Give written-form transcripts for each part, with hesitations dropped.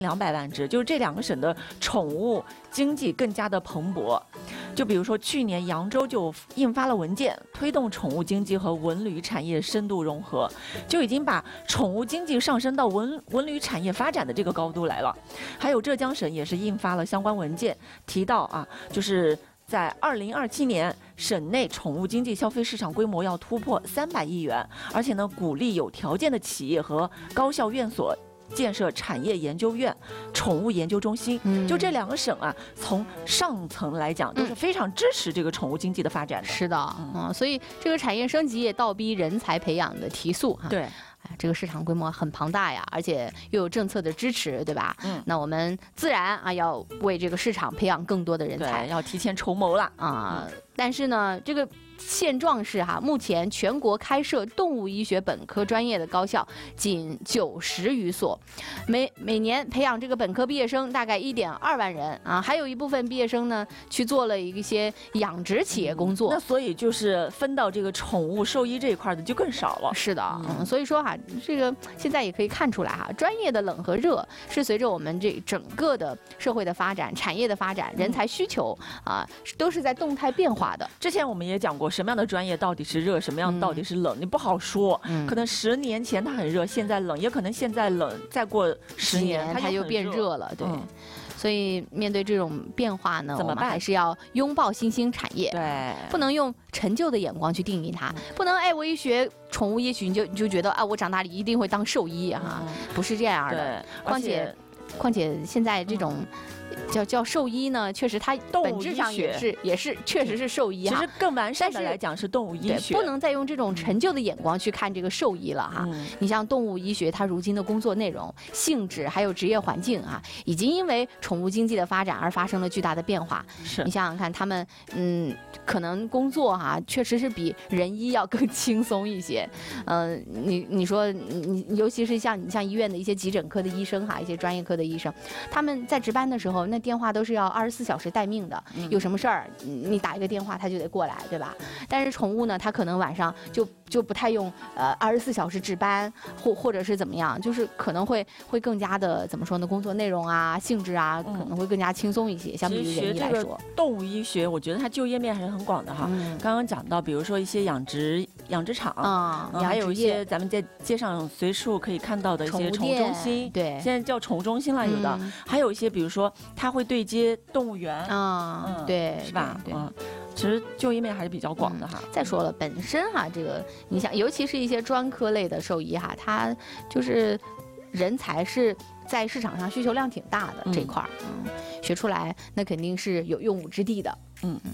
200万只，就是这2个省的宠物经济更加的蓬勃。就比如说去年扬州就印发了文件，推动宠物经济和文旅产业深度融合，就已经把宠物经济上升到文旅产业发展的这个高度来了。还有浙江省也是印发了相关文件，提到就是在2027年，省内宠物经济消费市场规模要突破300亿元，而且呢，鼓励有条件的企业和高校院所建设产业研究院、宠物研究中心。就这2个省从上层来讲都是非常支持这个宠物经济的发展的。 是的，所以这个产业升级也倒逼人才培养的提速哈。 对。 这个市场规模很庞大呀，而且又有政策的支持，对吧？那我们自然要为这个市场培养更多的人才， 要提前筹谋了但是呢，这个现状是目前全国开设动物医学本科专业的高校仅90余所，每年培养这个本科毕业生大概1.2万人还有一部分毕业生呢去做了一些养殖企业工作。 那所以就是分到这个宠物兽医这一块的就更少了。 是的，所以说这个现在也可以看出来专业的冷和热是随着我们这整个的社会的发展、产业的发展、人才需求都是在动态变化的。 之前我们也讲过，什么样的专业到底是热，什么样到底是冷，你不好说。可能10年前它很热，现在冷，也可能现在冷，再过10年它又变热了。对。所以面对这种变化呢，我们还是要拥抱新兴产业， 对， 不能用陈旧的眼光去定义它，不能我一学宠物医学你就觉得我长大了一定会当兽医不是这样的。况且现在这种叫兽医呢，确实它本质上也是确实是兽医其实更完善的来讲是动物医学， 不能再用这种陈旧的眼光去看这个兽医了你像动物医学，它如今的工作内容、性质还有职业环境已经因为宠物经济的发展而发生了巨大的变化。 是你想想看，他们可能工作确实是比人医要更轻松一些。你说你尤其是像医院的一些急诊科的医生一些专业科的医生，他们在值班的时候，那电话都是要24小时待命的，有什么事儿你打一个电话他就得过来，对吧？但是宠物呢，它可能晚上就不太用24小时值班，或者是怎么样，就是可能会更加的怎么说呢？工作内容性质可能会更加轻松一些，相比于人医来说。 动物医学，我觉得它就业面还是很广的刚刚讲到，比如说一些养殖场还有一些咱们在街上随处可以看到的一些宠物中心， 对， 现在叫宠物中心了，有的还有一些，比如说它会对接动物园对， 是吧？ 对。 其实就业面还是比较广的再说了，本身这个你想，尤其是一些专科类的兽医它就是人才是在市场上需求量挺大的这块学出来那肯定是有用武之地的。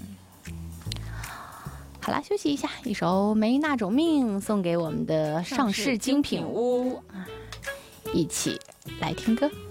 好了，休息一下，一首《没那种命》送给我们的上市精品屋，一起来听歌。